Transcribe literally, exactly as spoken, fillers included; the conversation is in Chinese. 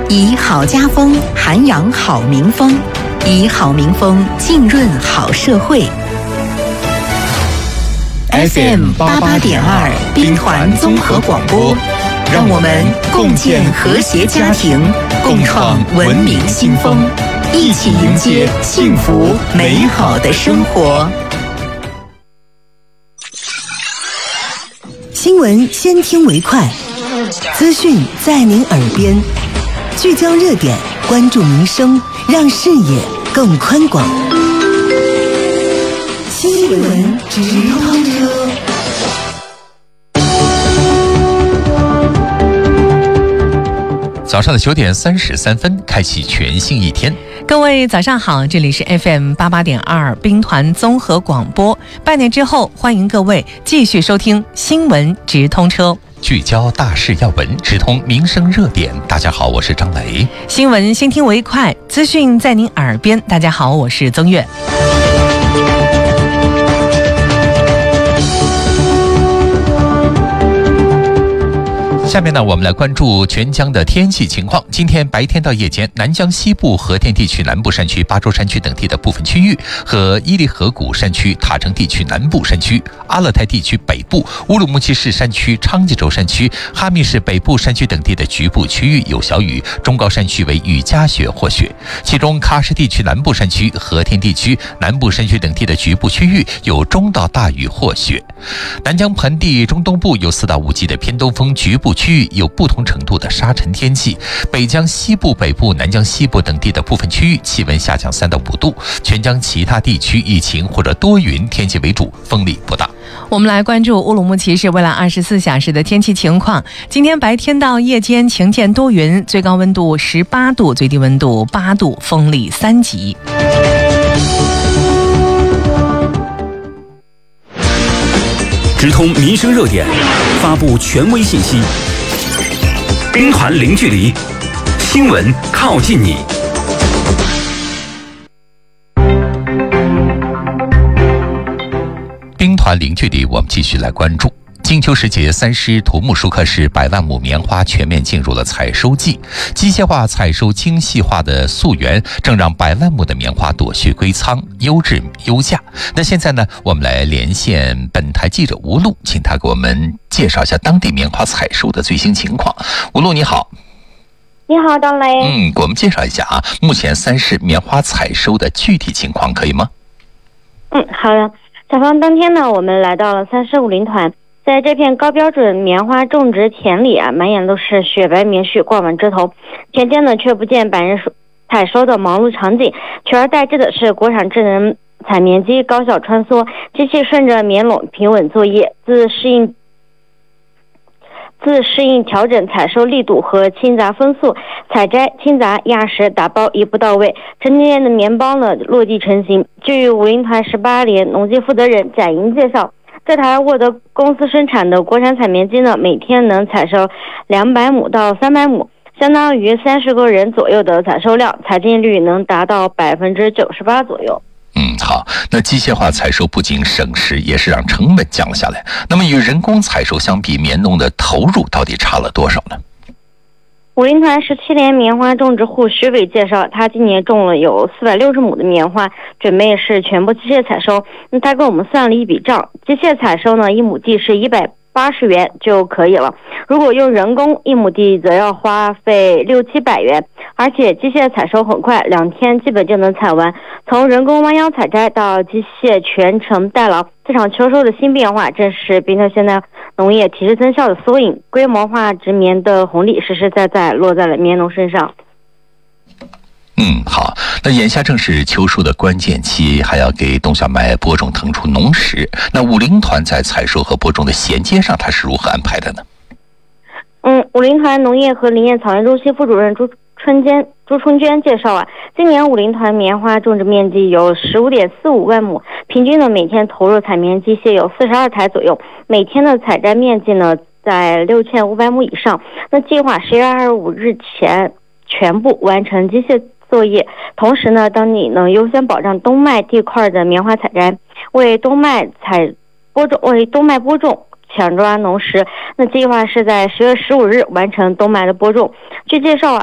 以好家风涵养好民风，以好民风浸润好社会。F M 八八点二兵团综合广播，让我们共建和谐家庭，共创文明新风，一起迎接幸福美好的生活。 新闻先听为快，资讯在您耳边，聚焦热点，关注民生，让视野更宽广。新闻直通车。 早上的九点三十三分，开启全新一天。 各位早上好，这里是 F M 八八点二兵团综合广播。半年之后，欢迎各位继续收听新闻直通车， 聚焦大事要闻，直通民生热点。大家好，我是张雷。 新闻先听为快，资讯在您耳边。大家好，我是曾月。 下面呢，我们来关注全疆的天气情况。今天白天到夜间，南疆西部和田地区南部山区、巴州山区等地的部分区域和伊犁河谷山区、塔城地区南部山区、阿勒泰地区北部、乌鲁木齐市山区、昌吉州山区、哈密市北部山区等地的局部区域有小雨，中高山区为雨夹雪或雪。其中喀什地区南部山区、和田地区南部山区等地的局部区域有中到大雨或雪。南疆盆地中东部有四到五级的偏东风，局部区域有不同程度的沙尘天气。北疆西部、北部、南疆西部等地的部分区域气温下降三到五度。全疆其他地区疫情或者多云天气为主，风力不大。 我们来关注乌鲁木齐市未来二十四小时的天气情况。今天白天到夜间晴间多云，最高温度十八度，最低温度八度，风力三级。 直通民生热点，发布权威信息，兵团零距离，新闻靠近你。 兵团零距离，我们继续来关注。金秋时节，三师土木舒克市百万亩棉花全面进入了采收季，机械化采收精细化的溯源正让百万亩的棉花躲穴归仓，优质优价。那现在呢，我们来连线本台记者吴璐，请他给我们介绍一下当地棉花采收的最新情况。吴璐你好。 你好，张雷。 嗯，给我们介绍一下啊，目前三市棉花采收的具体情况可以吗？ 嗯，好的。采访当天呢，我们来到了三师五林团。在这片高标准棉花种植田里啊，满眼都是雪白棉絮挂满枝头，田间呢却不见百人采收的忙碌场景，取而代之的是国产智能采棉机高效穿梭，机器顺着棉垄平稳作业，自适应自适应调整采收力度和清杂分速，采摘、清杂、压实、打包一步到位，成年的棉包呢落地成型。据五林团十八连农机负责人贾莹介绍，这台沃德公司生产的国产采棉机呢，每天能采收两百亩到三百亩，相当于三十个人左右的采收量，采净率能达到百分之九十八左右。 嗯，好。那机械化采收不仅省时，也是让成本降了下来。那么与人工采收相比，棉农的投入到底差了多少呢？ 五林团十七连棉花种植户徐伟介绍，他今年种了有四百六十亩的棉花，准备是全部机械采收。那他跟我们算了一笔账，机械采收呢，一亩地是一百八十元就可以了。如果用人工，一亩地则要花费六七百元，而且机械采收很快，两天基本就能采完。从人工弯腰采摘到机械全程代劳，这场秋收的新变化，正是兵团现代农业提质增效的缩影，规模化植棉的红利实实在在落在了棉农身上。 嗯，好。那眼下正是秋收的关键期，还要给冬小麦播种腾出农时。那五林团在采收和播种的衔接上，它是如何安排的呢？ 嗯，五林团农业和林业草原中心副主任朱春坚朱春娟介绍啊，今年五林团棉花种植面积有十五点四五万亩，平均呢每天投入采棉机械有四十二台左右，每天的采摘面积呢在六千五百亩以上。那计划十月二十五日前全部完成机械作业，同时呢，当你能优先保障冬麦地块的棉花采摘，为冬麦采播种为冬麦播种抢抓农时。那计划是在十月十五日完成冬麦的播种。据介绍啊，